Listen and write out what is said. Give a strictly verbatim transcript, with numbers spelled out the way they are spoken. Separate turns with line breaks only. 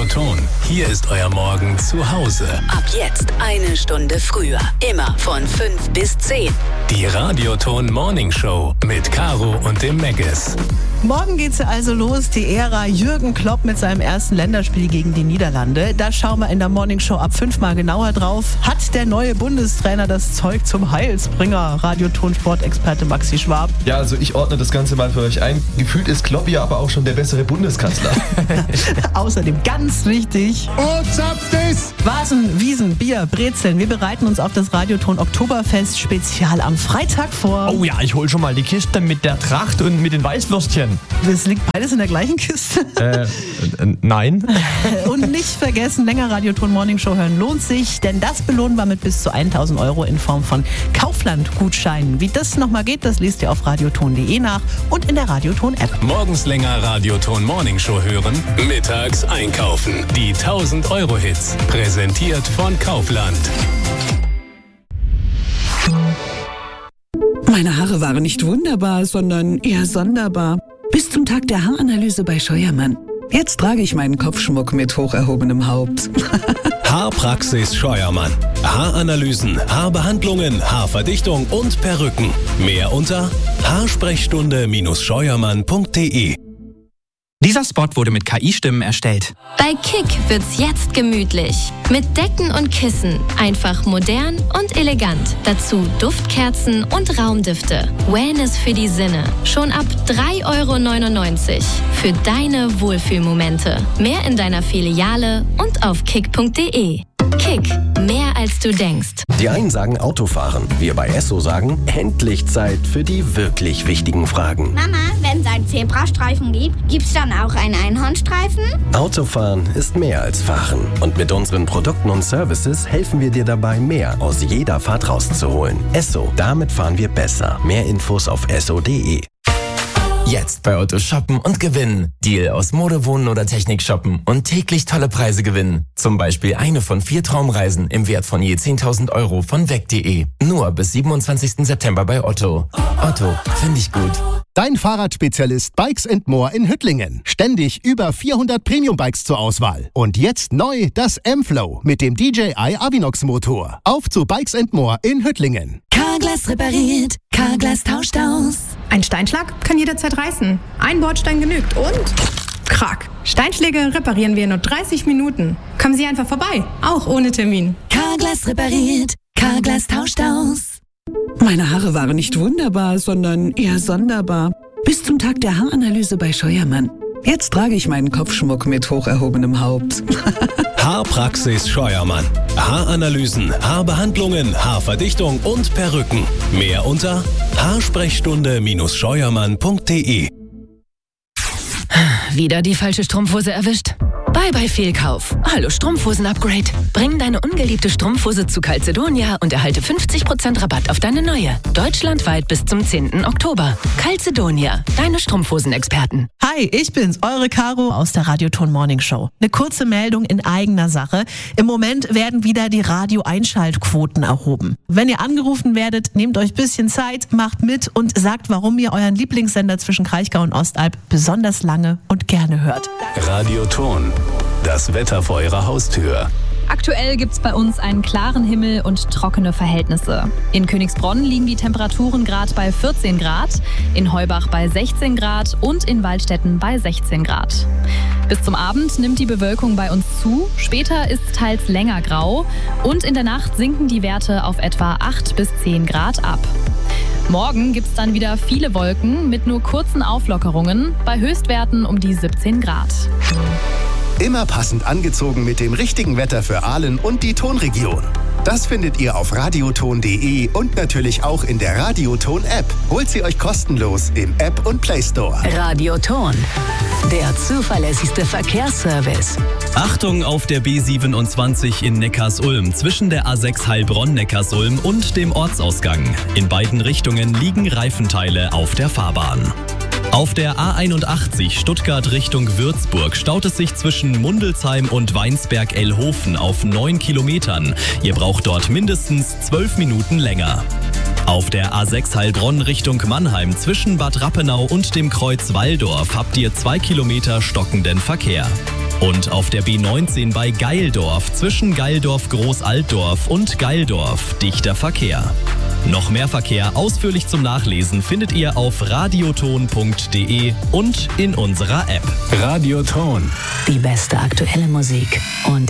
Ton. Hier ist euer Morgen zu Hause.
Ab jetzt eine Stunde früher. Immer von fünf bis zehn.
Die Radioton Morning Show mit Caro und dem Megges.
Morgen geht's also los, die Ära Jürgen Klopp mit seinem ersten Länderspiel gegen die Niederlande. Da schauen wir in der Morning Show ab fünf mal genauer drauf. Hat der neue Bundestrainer das Zeug zum Heilsbringer? Radioton-Sportexperte Maxi Schwab.
Ja, also ich ordne das Ganze mal für euch ein. Gefühlt ist Klopp ja aber auch schon der bessere Bundeskanzler.
Außerdem ganz wichtig.
Und zapft es!
Vasen, Wiesen, Bier, Brezeln. Wir bereiten uns auf das Radioton Oktoberfest Spezial am Freitag vor.
Oh ja, ich hol schon mal die Kiste mit der Tracht und mit den Weißwürstchen.
Das liegt beides in der gleichen Kiste.
Äh, äh nein.
Und nicht vergessen, länger Radioton Morning Show hören lohnt sich, denn das belohnen wir mit bis zu tausend Euro in Form von Kaufland-Gutscheinen. Wie das nochmal geht, das lest ihr auf radioton punkt de nach und in der Radioton-App.
Morgens länger Radioton Morning Show hören, mittags einkaufen. Die tausend Euro Hits, präsentiert von Kaufland.
Meine Haare waren nicht wunderbar, sondern eher sonderbar. Bis zum Tag der Haaranalyse bei Scheuermann. Jetzt trage ich meinen Kopfschmuck mit hoch erhobenem Haupt.
Haarpraxis Scheuermann. Haaranalysen, Haarbehandlungen, Haarverdichtung und Perücken. Mehr unter haarsprechstunde Scheuermann punkt de.
Dieser Spot wurde mit K I-Stimmen erstellt.
Bei Kick wird's jetzt gemütlich. Mit Decken und Kissen. Einfach modern und elegant. Dazu Duftkerzen und Raumdüfte. Wellness für die Sinne. Schon ab drei Euro neunundneunzig. Für deine Wohlfühlmomente. Mehr in deiner Filiale und auf kick punkt de. Kick. Mehr als du denkst.
Die einen sagen Autofahren. Wir bei Esso sagen, endlich Zeit für die wirklich wichtigen Fragen.
Mama, wenn es einen Zebrastreifen gibt, gibt's dann auch einen Einhornstreifen?
Autofahren ist mehr als Fahren. Und mit unseren Produkten und Services helfen wir dir dabei, mehr aus jeder Fahrt rauszuholen. Esso, damit fahren wir besser. Mehr Infos auf esso punkt de.
Jetzt bei Otto shoppen und gewinnen. Deal aus Mode, Wohnen oder Technik shoppen und täglich tolle Preise gewinnen. Zum Beispiel eine von vier Traumreisen im Wert von je zehntausend Euro von weg punkt de. Nur bis siebenundzwanzigsten September bei Otto. Otto, finde ich gut.
Dein Fahrradspezialist Bikes and More in Hüttlingen. Ständig über vierhundert Premium-Bikes zur Auswahl. Und jetzt neu das M-Flow mit dem D J I Avinox Motor. Auf zu Bikes and More in Hüttlingen.
Carglass repariert, Carglass tauscht aus.
Ein Steinschlag kann jederzeit reißen. Ein Bordstein genügt und krack. Steinschläge reparieren wir in nur dreißig Minuten. Kommen Sie einfach vorbei, auch ohne Termin.
Carglass repariert, Carglass tauscht aus.
Meine Haare waren nicht wunderbar, sondern eher sonderbar. Bis zum Tag der Haaranalyse bei Scheuermann. Jetzt trage ich meinen Kopfschmuck mit hoch erhobenem Haupt.
Haarpraxis Scheuermann. Haaranalysen, Haarbehandlungen, Haarverdichtung und Perücken. Mehr unter haarsprechstunde Scheuermann punkt de.
Wieder die falsche Strumpfhose erwischt? Bye bye Fehlkauf. Hallo Strumpfhosen-Upgrade. Bring deine ungeliebte Strumpfhose zu Calzedonia und erhalte fünfzig Prozent Rabatt auf deine neue. Deutschlandweit bis zum zehnten Oktober. Calzedonia, deine Strumpfhosen-Experten.
Hi, ich bin's, eure Caro aus der Radioton Morning Show. Eine kurze Meldung in eigener Sache. Im Moment werden wieder die Radio-Einschaltquoten erhoben. Wenn ihr angerufen werdet, nehmt euch ein bisschen Zeit, macht mit und sagt, warum ihr euren Lieblingssender zwischen Kraichgau und Ostalb besonders lange und gerne hört.
Radioton. Das Wetter vor eurer Haustür.
Aktuell gibt's bei uns einen klaren Himmel und trockene Verhältnisse. In Königsbronn liegen die Temperaturen gerade bei vierzehn Grad, in Heubach bei sechzehn Grad und in Waldstätten bei sechzehn Grad. Bis zum Abend nimmt die Bewölkung bei uns zu, später ist es teils länger grau und in der Nacht sinken die Werte auf etwa acht bis zehn Grad ab. Morgen gibt's dann wieder viele Wolken mit nur kurzen Auflockerungen, bei Höchstwerten um die siebzehn Grad.
Immer passend angezogen mit dem richtigen Wetter für Aalen und die Tonregion. Das findet ihr auf radioton punkt de und natürlich auch in der Radioton-App. Holt sie euch kostenlos im App- und Play-Store.
Radioton, der zuverlässigste Verkehrsservice.
Achtung auf der B siebenundzwanzig in Neckarsulm zwischen der A sechs Heilbronn-Neckarsulm und dem Ortsausgang. In beiden Richtungen liegen Reifenteile auf der Fahrbahn. Auf der A einundachtzig Stuttgart Richtung Würzburg staut es sich zwischen Mundelsheim und Weinsberg-Ellhofen auf neun Kilometern. Ihr braucht dort mindestens zwölf Minuten länger. Auf der A sechs Heilbronn Richtung Mannheim zwischen Bad Rappenau und dem Kreuz Walldorf habt ihr zwei Kilometer stockenden Verkehr. Und auf der B neunzehn bei Geildorf zwischen Geildorf-Großaltdorf und Geildorf dichter Verkehr. Noch mehr Verkehr ausführlich zum Nachlesen findet ihr auf radioton punkt de und in unserer App.
Radioton.
Die beste aktuelle Musik und